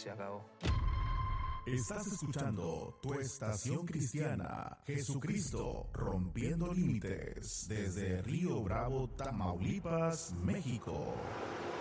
se acabó. Estás escuchando tu estación cristiana, Jesucristo Rompiendo Límites, desde Río Bravo, Tamaulipas, México.